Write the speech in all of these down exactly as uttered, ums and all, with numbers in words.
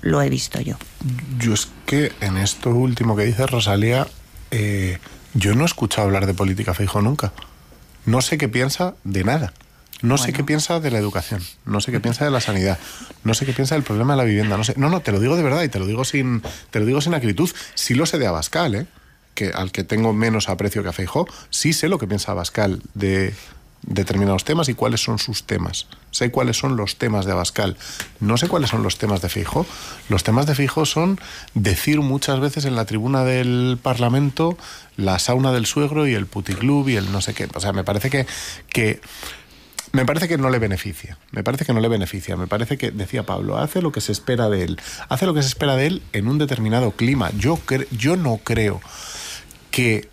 lo he visto yo. Yo es que en esto último que dice Rosalía, eh, yo no he escuchado hablar de política Feijóo nunca. No sé qué piensa de nada. No bueno. sé qué piensa de la educación, no sé qué piensa de la sanidad, no sé qué piensa del problema de la vivienda, no sé. No, no, te lo digo de verdad y te lo digo sin, te lo digo sin acritud. Sí lo sé de Abascal, ¿eh? Que al que tengo menos aprecio que a Feijóo, sí sé lo que piensa Abascal de determinados temas y cuáles son sus temas. Sé cuáles son los temas de Abascal. No sé cuáles son los temas de Feijóo. Los temas de Feijóo son decir muchas veces en la tribuna del Parlamento la sauna del suegro y el puticlub y el no sé qué. O sea, me parece que... que Me parece que no le beneficia, me parece que no le beneficia, me parece que, decía Pablo, hace lo que se espera de él, hace lo que se espera de él en un determinado clima. Yo, cre- yo no creo que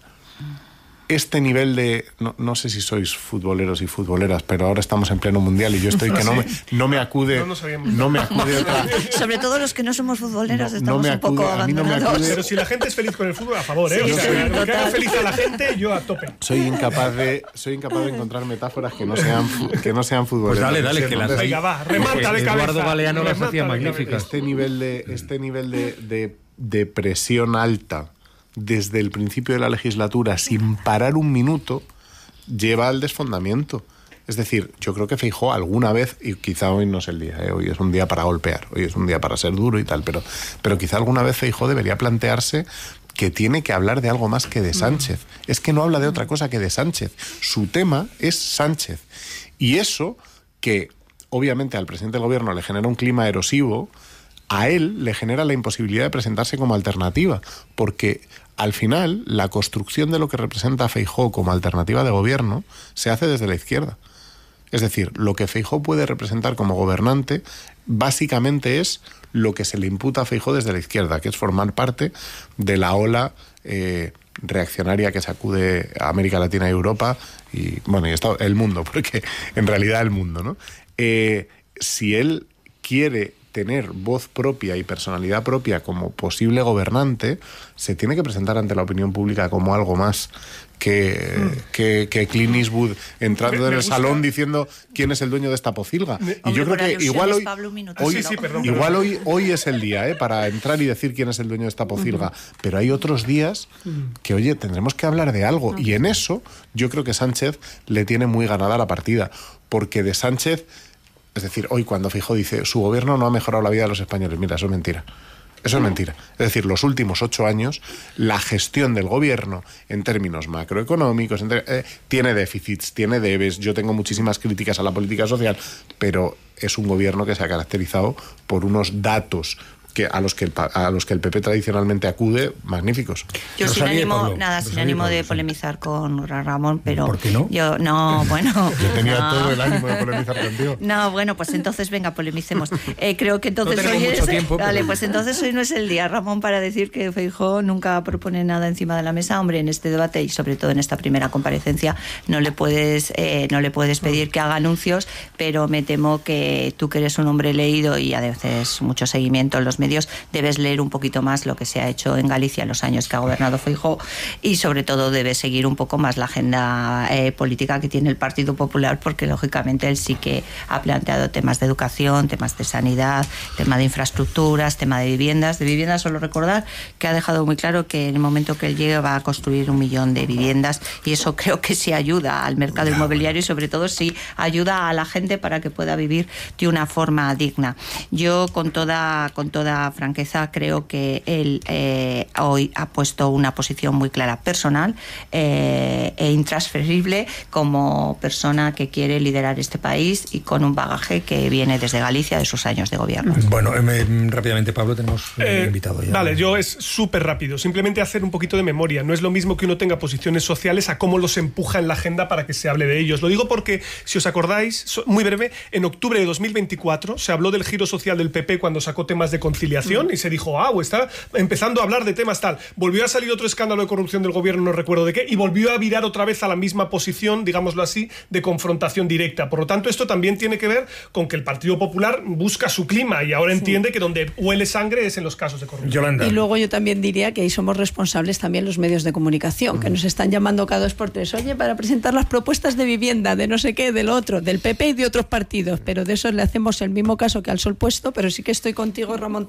este nivel de... No, no sé si sois futboleros y futboleras, pero ahora estamos en pleno mundial y yo estoy que no me, no me acude... No, no me acude otra... Sobre todo los que no somos futboleros no, estamos no un acude, poco abandonados. No acude... Pero si la gente es feliz con el fútbol, a favor, ¿eh? Sí, o sea, sí, lo que haga feliz a la gente, yo a tope. Soy incapaz de, soy incapaz de encontrar metáforas que no sean, que no sean futboleras. Pues dale, dale, que las hay. Venga, va, remata de cabeza. Eduardo Galeano las hacía magníficas. Este nivel de, este nivel de, de, de presión alta desde el principio de la legislatura, sin parar un minuto, lleva al desfondamiento. Es decir, yo creo que Feijóo alguna vez, y quizá hoy no es el día, ¿eh? Hoy es un día para golpear, hoy es un día para ser duro y tal, pero, pero quizá alguna vez Feijóo debería plantearse que tiene que hablar de algo más que de Sánchez. Es que no habla de otra cosa que de Sánchez. Su tema es Sánchez. Y eso, que obviamente al presidente del gobierno le genera un clima erosivo, a él le genera la imposibilidad de presentarse como alternativa, porque al final la construcción de lo que representa a Feijóo como alternativa de gobierno se hace desde la izquierda. Es decir, lo que Feijóo puede representar como gobernante básicamente es lo que se le imputa a Feijóo desde la izquierda, que es formar parte de la ola eh, reaccionaria que sacude a América Latina y Europa y, bueno, y está el mundo, porque en realidad el mundo, ¿no? Eh, si él quiere tener voz propia y personalidad propia como posible gobernante, se tiene que presentar ante la opinión pública como algo más que, mm. que, que Clint Eastwood entrando me, me en el gusta. salón diciendo quién es el dueño de esta pocilga. Me, y hombre, yo creo que igual hoy, Pablo, hoy, sí, sí, perdón, igual hoy, hoy es el día ¿eh? para entrar y decir quién es el dueño de esta pocilga, mm. pero hay otros días que, oye, tendremos que hablar de algo, mm. y en eso yo creo que Sánchez le tiene muy ganada la partida, porque de Sánchez... Es decir, hoy cuando Feijóo dice su gobierno no ha mejorado la vida de los españoles, mira, eso es mentira. Eso es mentira. Es decir, los últimos ocho años, la gestión del gobierno en términos macroeconómicos en ter- eh, tiene déficits, tiene debes. Yo tengo muchísimas críticas a la política social, pero es un gobierno que se ha caracterizado por unos datos que a los que el, a los que el P P tradicionalmente acude, magníficos. Yo sin Rosalía ánimo, Pablo, nada, sin Rosalía ánimo Pablo, de sí. polemizar con Ramón, pero ¿por qué no? yo no, bueno, yo tenía no. todo el ánimo de polemizar contigo. No, bueno, pues entonces venga, polemicemos. Eh, creo que entonces no hoy mucho es, tiempo, vale, pero... pues entonces hoy no es el día, Ramón, para decir que Feijóo nunca propone nada encima de la mesa. Hombre, en este debate y sobre todo en esta primera comparecencia no le puedes, eh, no le puedes pedir que haga anuncios, pero me temo que tú, que eres un hombre leído y haces mucho seguimiento en los medios, debes leer un poquito más lo que se ha hecho en Galicia en los años que ha gobernado Feijóo y sobre todo debe seguir un poco más la agenda eh, política que tiene el Partido Popular, porque lógicamente él sí que ha planteado temas de educación, temas de sanidad, tema de infraestructuras, tema de viviendas. De viviendas solo recordar que ha dejado muy claro que en el momento que él llegue va a construir un millón de viviendas y eso creo que sí ayuda al mercado ya, inmobiliario y sobre todo sí ayuda a la gente para que pueda vivir de una forma digna. Yo con toda, con toda franqueza creo que él eh, hoy ha puesto una posición muy clara personal eh, e intransferible como persona que quiere liderar este país y con un bagaje que viene desde Galicia de sus años de gobierno. Bueno, eh, rápidamente, Pablo, tenemos eh, invitado ya. Vale, yo es súper rápido, simplemente hacer un poquito de memoria. No es lo mismo que uno tenga posiciones sociales a cómo los empuja en la agenda para que se hable de ellos. Lo digo porque, si os acordáis, muy breve, en octubre de dos mil veinticuatro se habló del giro social del P P cuando sacó temas de conciliación mm. y se dijo, ah, pues está empezando a hablar de temas tal. Volvió a salir otro escándalo de corrupción del gobierno, no recuerdo de qué, y volvió a virar otra vez a la misma posición, digámoslo así, de confrontación directa. Por lo tanto, esto también tiene que ver con que el Partido Popular busca su clima y ahora sí. entiende que donde huele sangre es en los casos de corrupción. Yolanda. Y luego yo también diría que ahí somos responsables también los medios de comunicación, que nos están llamando cada dos por tres, oye, para presentar las propuestas de vivienda, de no sé qué, del otro, del P P y de otros partidos, pero de eso le hacemos el mismo caso que al sol puesto, pero sí que estoy contigo, Ramón.